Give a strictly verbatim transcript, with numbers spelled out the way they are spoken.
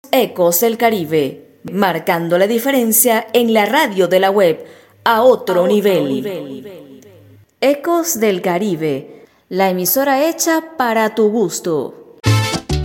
Ecos del Caribe, marcando la diferencia en la radio de la web a otro, a otro nivel. nivel. Ecos del Caribe, la emisora hecha para tu gusto.